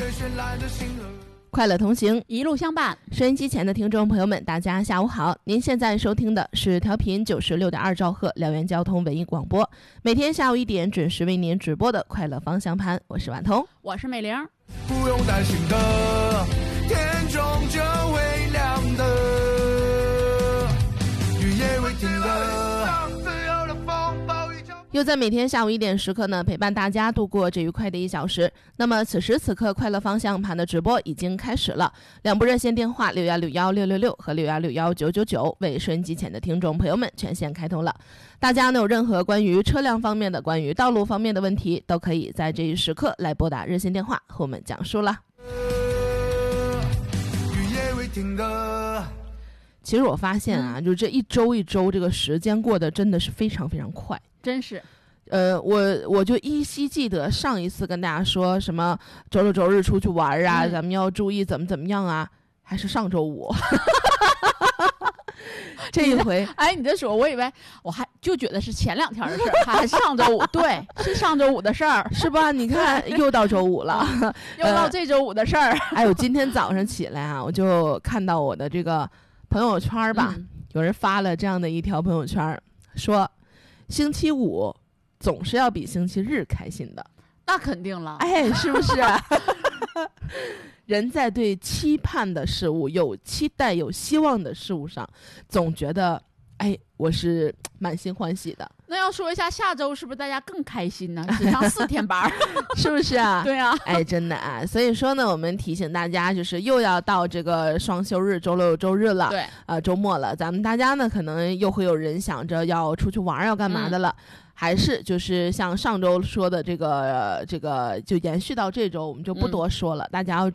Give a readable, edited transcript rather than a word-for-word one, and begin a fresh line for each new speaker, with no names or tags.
快乐同行，
一路相伴。
收音机前的听众朋友们，大家下午好！您现在收听的是调频96.2兆赫辽源交通文艺广播，每天下午1点准时为您直播的快乐方向盘，我是婉彤，
我是美玲。
不用担心的，天终究会亮的，雨也会停的。
又在每天下午1点时刻呢，陪伴大家度过这愉快的1小时。那么此时此刻，快乐方向盘的直播已经开始了，两部热线电话61616666和61619999为收音机前的听众朋友们全线开通了。大家呢有任何关于车辆方面的、关于道路方面的问题，都可以在这一时刻来拨打热线电话和我们讲述了。
雨也会停的。
其实我发现啊，就这一周一周，这个时间过得真的是非常非常快。
真是，
我就依稀记得上一次跟大家说什么周六周日出去玩啊，咱们要注意怎么样啊，还是上周五。这一回，
哎，你这说，我以为我还就觉得是前2天的事儿，还是上周五，对，是上周五的事儿，
是吧？你看，又到周五了，
又到这周五的事儿。
哎呦，今天早上起来啊，我就看到我的这个朋友圈吧，有人发了这样的一条朋友圈，说星期五总是要比星期日开心的。
那肯定了，
哎，是不是？人在对期盼的事物、有期待、有希望的事物上，总觉得，哎，我是满心欢喜的。
那要说一下下周是不是大家更开心呢？只上4天班，
是不是啊？
对啊，
哎，真的啊。所以说呢，我们提醒大家，就是又要到这个双休日，周六周日了，
对，
周末了，咱们大家呢可能又会有人想着要出去玩，要干嘛的了。还是就是像上周说的这个就延续到这周，我们就不多说了。大家要